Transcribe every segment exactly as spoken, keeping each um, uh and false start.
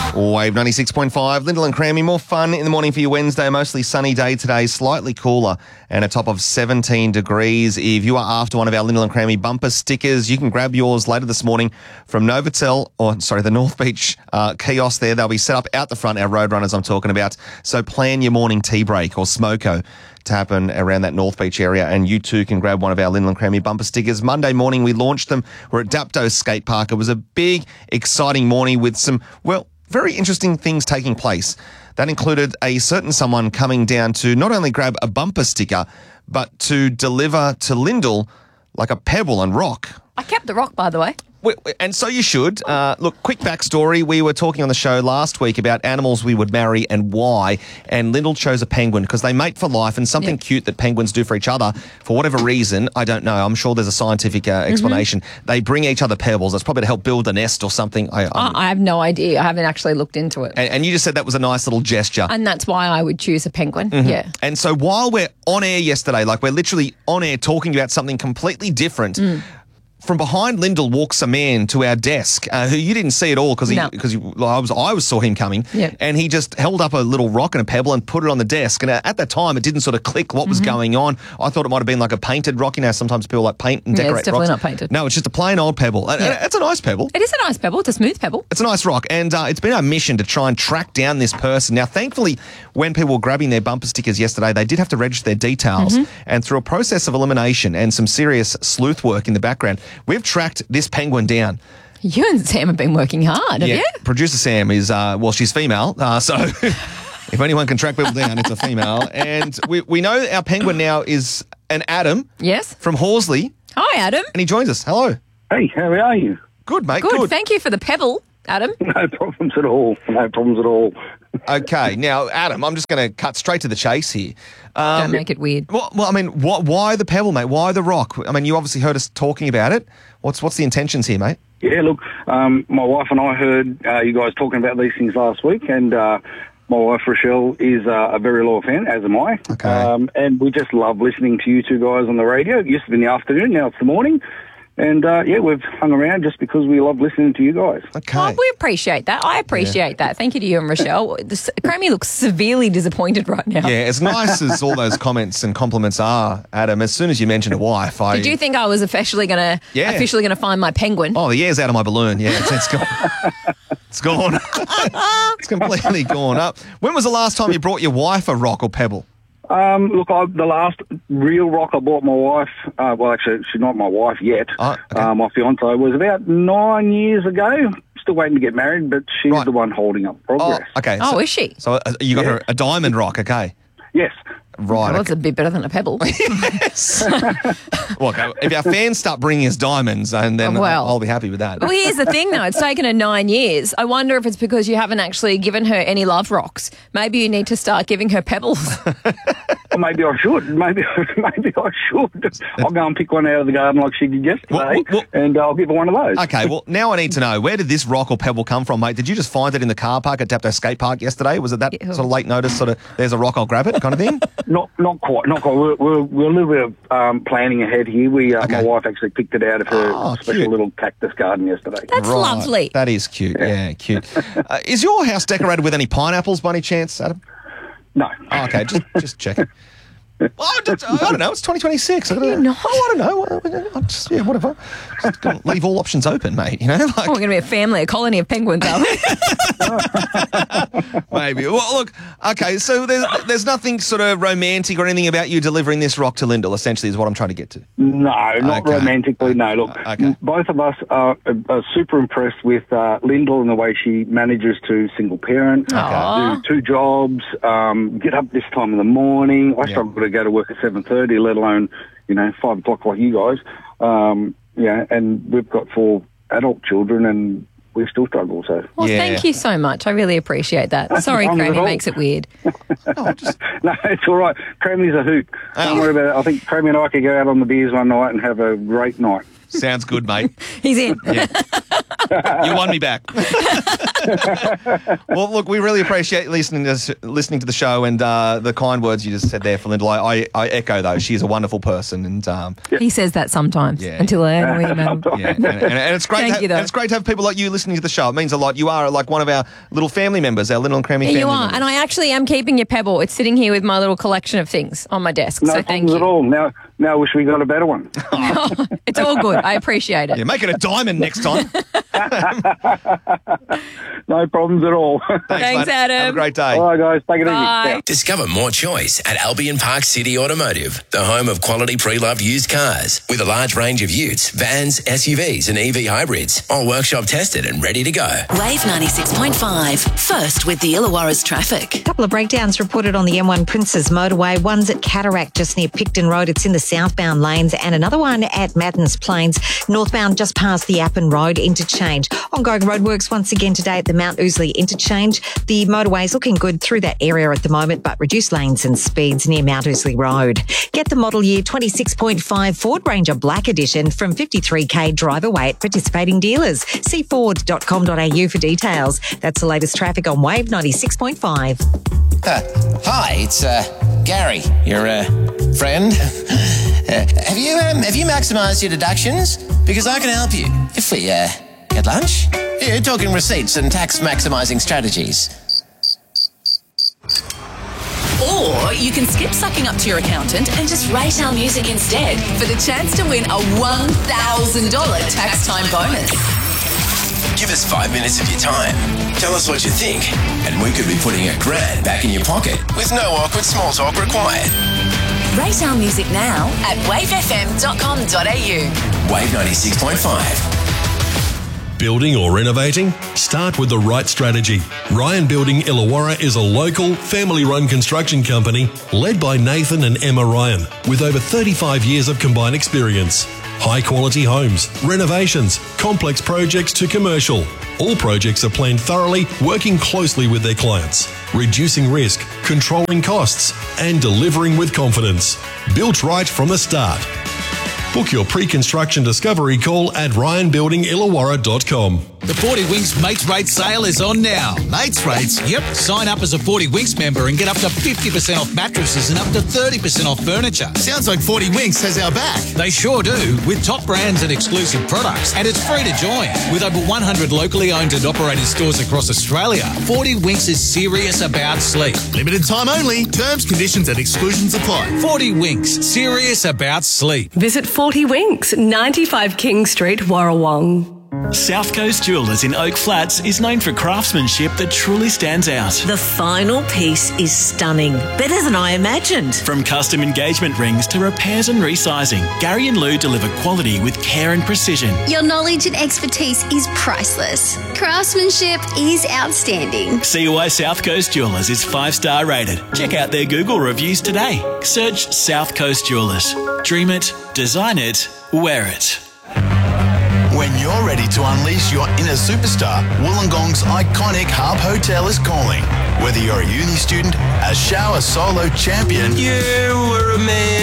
Wave ninety-six point five, Lyndall and Crammy. More fun in the morning for your Wednesday. Mostly sunny day today, slightly cooler and a top of seventeen degrees. If you are after one of our Lyndall and Crammy bumper stickers, you can grab yours later this morning from Novotel, or sorry, the North Beach uh, kiosk there. They'll be set up out the front, our Roadrunners I'm talking about. So plan your morning tea break or smoko to happen around that North Beach area, and you too can grab one of our Lyndall and Crammy bumper stickers. Monday morning we launched them. We're at Dapto Skate Park. It was a big, exciting morning with some, well, very interesting things taking place. That included a certain someone coming down to not only grab a bumper sticker, but to deliver to Lyndall like a pebble and rock. I kept the rock, by the way. We, and so you should. Uh, look, quick backstory. We were talking on the show last week about animals we would marry and why, and Lyndall chose a penguin because they mate for life, and something yep. cute that penguins do for each other, for whatever reason, I don't know. I'm sure there's a scientific uh, explanation. Mm-hmm. They bring each other pebbles. That's probably to help build a nest or something. I, I, I have no idea. I haven't actually looked into it. And, and you just said that was a nice little gesture. And that's why I would choose a penguin, mm-hmm. yeah. And so while we're on air yesterday, like we're literally on air talking about something completely different, mm. from behind Lyndall walks a man to our desk uh, who you didn't see at all because he because no. well, I was I was saw him coming, yeah. and he just held up a little rock and a pebble and put it on the desk. And at that time, it didn't sort of click what mm-hmm. was going on. I thought it might have been like a painted rock. You know, sometimes people like paint and decorate yeah, it's definitely rocks. not painted. No, it's just a plain old pebble. And, yeah. and it's a nice pebble. It is a nice pebble. It's a smooth pebble. It's a nice rock, and uh, it's been our mission to try and track down this person. Now, thankfully, when people were grabbing their bumper stickers yesterday, they did have to register their details, mm-hmm. and through a process of elimination and some serious sleuth work in the background, we've tracked this penguin down. You and Sam have been working hard, have yeah, you? Producer Sam is, uh, well, she's female, uh, so if anyone can track people down, it's a female. And we, we know our penguin now is an Adam. Yes. From Horsley. Hi, Adam. And he joins us. Hello. Hey, how are you? Good, mate. Good. Good. Thank you for the pebble, Adam. No problems at all. No problems at all. Okay. Now, Adam, I'm just going to cut straight to the chase here. Um, Don't make it weird. Well, well I mean, what, why the pebble, mate? Why the rock? I mean, you obviously heard us talking about it. What's what's the intentions here, mate? Yeah, look, um, my wife and I heard uh, you guys talking about these things last week, and uh, my wife, Rochelle, is uh, a very loyal fan, as am I. Okay. Um, and we just love listening to you two guys on the radio. It used to be in the afternoon, now it's the morning. And, uh, yeah, we've hung around just because we love listening to you guys. Okay. Oh, we appreciate that. I appreciate yeah. that. Thank you to you and Rochelle. Crammy looks severely disappointed right now. Yeah, as nice as all those comments and compliments are, Adam, as soon as you mentioned a wife, I... Did you think I was officially going to yeah. officially going to find my penguin? Oh, the air's out of my balloon. Yeah, it's, it's gone. It's gone. It's completely gone up. When was the last time you brought your wife a rock or pebble? Um, look, I, the last real rock I bought my wife, uh, well, actually, she's not my wife yet, oh, okay. uh, my fiancée, was about nine years ago. Still waiting to get married, but she's right. the one holding up progress. Oh, okay. Oh, so, is she? So uh, you got yeah. her a diamond rock, okay. Yes. Right. Well, it's okay. a bit better than a pebble. Yes. Well, okay. If our fans start bringing us diamonds, and then well, I'll be happy with that. Well, here's the thing, though. It's taken her nine years. I wonder if it's because you haven't actually given her any love rocks. Maybe you need to start giving her pebbles. Well, maybe I should. Maybe maybe I should. I'll go and pick one out of the garden like she did yesterday, well, well, and I'll give her one of those. Okay, well, now I need to know, where did this rock or pebble come from, mate? Did you just find it in the car park at Dapto Skate Park yesterday? Was it that Ew. sort of late notice, sort of, there's a rock, I'll grab it kind of thing? Not not quite. Not quite. We're, we're, we're a little bit of um, planning ahead here. We uh, Okay. My wife actually picked it out of her Oh, special cute. little cactus garden yesterday. That's Right. lovely. That is cute, yeah, yeah cute. Uh, is your house decorated with any pineapples by any chance, Adam? No. Oh, okay, just just checking. Oh, I don't know. It's twenty twenty-six. I don't you know. not? Oh, I don't know. I just, yeah, whatever. Just gonna leave all options open, mate. You know, like Oh, we're going to be a family, a colony of penguins, are we? maybe. Well, look. Okay, so there's there's nothing sort of romantic or anything about you delivering this rock to Lyndall. Essentially, is what I'm trying to get to. No, not Okay. romantically, no. Look, Uh, okay. both of us are, are super impressed with uh, Lyndall and the way she manages to single parent, Aw. do two jobs, um, get up this time in the morning. I Yeah. struggle to go to work at seven thirty, let alone, you know, five o'clock like you guys. Um, yeah, and we've got four adult children and we still struggle, so. Well, Yeah. thank you so much. I really appreciate that. Sorry, Not at Crammy all. makes it weird. Oh, just No, it's all right. Crammy's a hoot. Don't Oh. worry about it. I think Crammy and I could go out on the beers one night and have a great night. sounds good, mate. He's in. Yeah. You won me back. Well, look, we really appreciate listening to listening to the show and uh, the kind words you just said there for Lyndall. I, I, I echo those. She is a wonderful person, and um, He says that sometimes Yeah. until I annoy him. and- yeah, and, and, and it's great. Thank to have, you, though. and it's great to have people like you listening to the show. It means a lot. You are like one of our little family members, our Lyndall and Crammy Yeah, family you are. members. And I actually am keeping your pebble. It's sitting here with my little collection of things on my desk. No so thank problems you. at all. Now, now I wish we got a better one. It's all good. I appreciate it. Yeah, make it a diamond next time. No problems at all. Thanks, mate. Adam. Have a great day. All right, guys. Take it Bye. easy. Yeah. Discover more choice at Albion Park City Automotive, the home of quality pre-loved used cars with a large range of utes, vans, S U Vs and E V hybrids, all workshop tested and ready to go. Wave ninety-six point five. First with the Illawarra's traffic. A couple of breakdowns reported on the M one Princes motorway. One's at Cataract just near Picton Road. It's in the southbound lanes, and another one at Madden's Plains, northbound just past the Appin Road interchange. Ongoing roadworks once again today at the Mount Ousley interchange. The motorway's looking good through that area at the moment, but reduced lanes and speeds near Mount Ousley Road. Get the model year twenty-six point five Ford Ranger Black Edition from fifty-three K drive away at participating dealers. See ford dot com dot a u for details. That's the latest traffic on Wave ninety-six point five. Uh, hi, it's uh, Gary, your uh, friend. Uh, have you um, have you maximised your deductions? Because I can help you if we uh, get lunch. Yeah, talking receipts and tax maximising strategies. Or you can skip sucking up to your accountant and just rate our music instead for the chance to win a one thousand dollars tax time bonus. Give us five minutes of your time. Tell us what you think, and we could be putting a grand back in your pocket with no awkward small talk required. Rate our music now at wave f m dot com dot a u. Wave ninety-six point five. Building or renovating? Start with the right strategy. Ryan Building Illawarra is a local, family-run construction company led by Nathan and Emma Ryan with over thirty-five years of combined experience. High-quality homes, renovations, complex projects to commercial. All projects are planned thoroughly, working closely with their clients, reducing risk, controlling costs, and delivering with confidence. Built right from the start. Book your pre-construction discovery call at ryan building illawarra dot com. The forty Winks Mates Rates sale is on now. Mates Rates? Yep. Sign up as a forty Winks member and get up to fifty percent off mattresses and up to thirty percent off furniture. Sounds like forty Winks has our back. They sure do, with top brands and exclusive products. And it's free to join. With over one hundred locally owned and operated stores across Australia, forty Winks is serious about sleep. Limited time only. Terms, conditions and exclusions apply. forty Winks, serious about sleep. Visit forty Winks, ninety-five King Street, Warrawong. South Coast Jewellers in Oak Flats is known for craftsmanship that truly stands out. The final piece is stunning. Better than I imagined. From custom engagement rings to repairs and resizing, Gary and Lou deliver quality with care and precision. Your knowledge and expertise is priceless. Craftsmanship is outstanding. See why South Coast Jewellers is five-star rated. Check out their Google reviews today. Search South Coast Jewellers. Dream it, design it, wear it. When you're ready to unleash your inner superstar, Wollongong's iconic Harp Hotel is calling. Whether you're a uni student, a shower solo champion, You were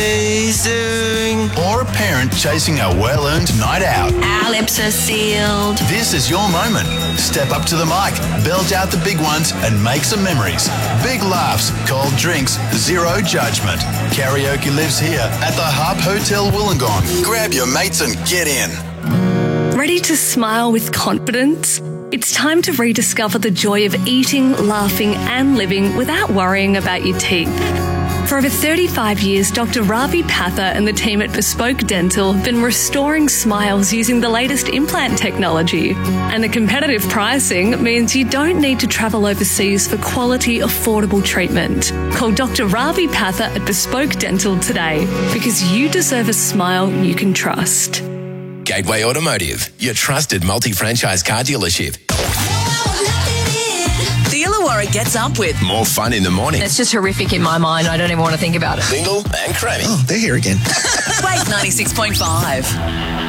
amazing, or a parent chasing a well-earned night out, Our lips are sealed. this is your moment. Step up to the mic, belt out the big ones, and make some memories. Big laughs, cold drinks, zero judgment. Karaoke lives here at the Harp Hotel Wollongong. Grab your mates and get in. Ready to smile with confidence? It's time to rediscover the joy of eating, laughing and living without worrying about your teeth. For over thirty-five years, Doctor Ravi Patha and the team at Bespoke Dental have been restoring smiles using the latest implant technology. And the competitive pricing means you don't need to travel overseas for quality, affordable treatment. Call Doctor Ravi Patha at Bespoke Dental today because you deserve a smile you can trust. Gateway Automotive, your trusted multi-franchise car dealership. The Illawarra gets up with More fun in the morning. It's just horrific in my mind. I don't even want to think about it. Lyndall and Crammy. Oh, they're here again. Wave ninety-six point five.